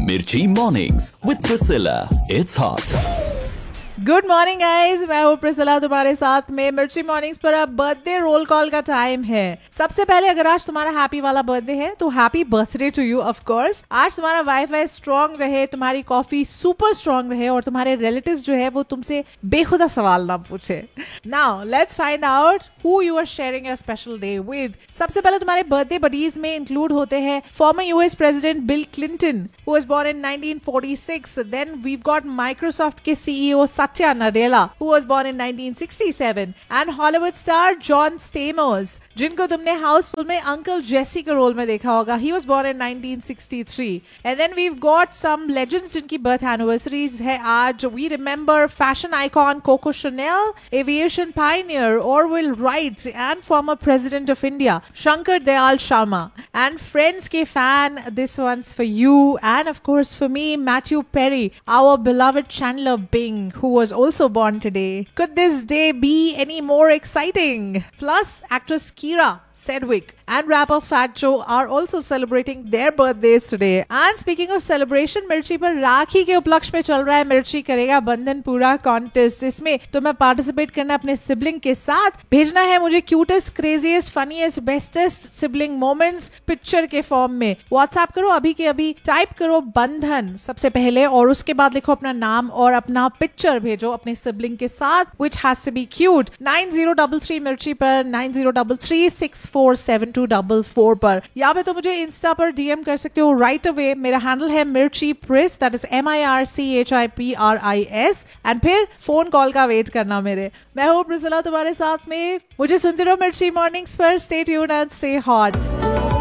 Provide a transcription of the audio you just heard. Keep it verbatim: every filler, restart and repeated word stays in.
Mirchi Mornings with Priscilla. It's hot. Good morning guys, मैं हूँ Priscilla तुम्हारे साथ में मिर्ची मॉर्निंग्स पर। अब बर्थडे रोल कॉल का टाइम है। सबसे पहले अगर आज तुम्हारा हैप्पी वाला बर्थडे है तो happy birthday to you. Of course आज तुम्हारा वाईफाई स्ट्रांग रहे, तुम्हारी कॉफी सुपर स्ट्रांग रहे और तुम्हारे रिलेटिव्स जो है वो तुमसे बेखुदा सवाल ना पूछे। Now let's find out who you are sharing a special day with. सबसे पहले तुम्हारे बर्थडे बडीज में इंक्लूड होते हैं former US president bill Clinton who was born in nineteen forty six. Then we got Microsoft के CEO Satya Nadella, who was born in nineteen sixty-seven, and Hollywood star John Stamos, जिनको तुमने हाउसफुल में uncle जेसी के role में देखा होगा. He was born in nineteen sixty-three. And then we've got some legends जिनकी birth anniversaries है आज. We remember fashion icon Coco Chanel, aviation pioneer Orville Wright, and former president of India Shankar Dayal Sharma. And Friends के fan, this one's for you, and of course for me, Matthew Perry, our beloved Chandler Bing, who was also born today. Could this day be any more exciting? Plus, actress Kira Sedgwick and rapper Fat Joe are also celebrating their birthdays today. And speaking of celebration, मिर्ची पर राखी के उपलक्ष्य में चल रहा है मिर्ची करेगा बंधन पूरा कॉन्टेस्ट. इसमें तुम्हें पार्टिसिपेट करना अपने सिबलिंग के साथ. भेजना है मुझे cutest, craziest, funniest, bestest sibling moments picture के फॉर्म में. व्हाट्सएप करो अभी के अभी, टाइप करो बंधन सबसे पहले और उसके बाद लिखो अपना नाम और अपना पिक्चर भेजो अपने सिबलिंग के साथ, which has to be cute. Nine zero three three मिर्ची पर, nine zero three three six four seven to four four पर. या पे तो मुझे इंस्टा पर डीएम कर सकते हो राइट अवे. मेरा हैंडल है मिर्ची प्रिस, that is M I R C H I P R I S. And फिर फोन कॉल का वेट करना मेरे. मैं हूँ प्रिसिला तुम्हारे साथ में. मुझे सुनते रहो मिर्ची मॉर्निंग्स पर. Stay tuned and stay hot.